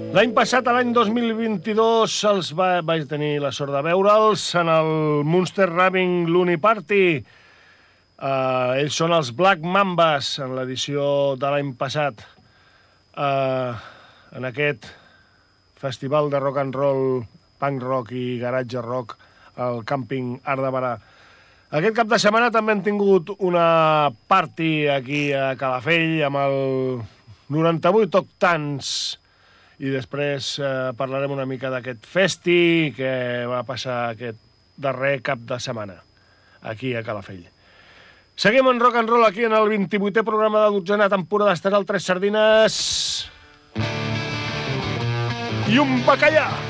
L'any passat, l'any 2022, vaig tenir la sort de veure'ls en el Munster Raving Looney Party. Ells són els Black Mambas, en l'edició de l'any passat. En aquest festival de rock and roll, punk rock i garatge rock, al càmping Art de Berà. Aquest cap de setmana també hem tingut una party aquí a Calafell amb el 98 Octans i després parlarem una mica d'aquest festi que va passar aquest darrer cap de setmana aquí a Calafell. Seguim en rock and roll aquí en el 28è programa de la 12a temporada. Estaran 3 sardines i un bacallà.